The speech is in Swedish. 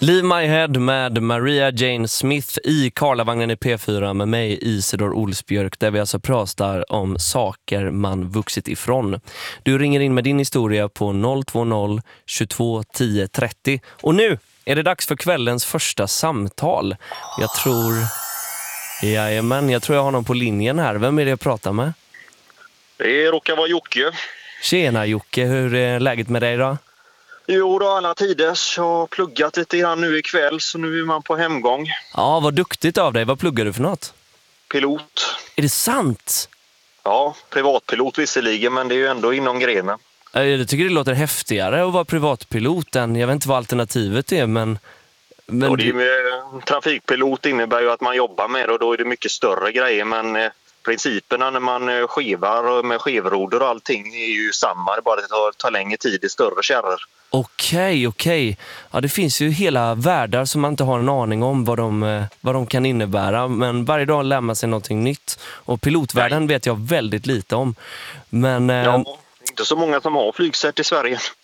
Leave My Head med Maria Jane Smith i Karlavagnen i P4 med mig, Isidor Olsbjörk, där vi alltså pratar om saker man vuxit ifrån. Du ringer in med din historia på 020 22 10 30. Och nu är det dags för kvällens första samtal. Jag tror jag har någon på linjen här. Vem är det jag pratar med? Det råkar vara Jocke. Tjena Jocke, hur är läget med dig då? Jo då, alla tiders. Jag har pluggat lite grann nu ikväll, så nu är man på hemgång. Ja, vad duktigt av dig. Vad pluggar du för något? Pilot. Är det sant? Ja, privatpilot visserligen, men det är ju ändå inom grenen. Jag tycker det låter häftigare att vara privatpilot än, jag vet inte vad alternativet är, men och det är med, trafikpilot innebär ju att man jobbar med det, och då är det mycket större grejer, men principerna när man skevar med skevroder och allting är ju samma, det bara att det tar längre tid i större kärror. Okej. Ja, det finns ju hela världar som man inte har en aning om vad de kan innebära, men varje dag lär man sig någonting nytt. Och pilotvärlden vet jag väldigt lite om. Men ja, inte så många som har flygcert i Sverige.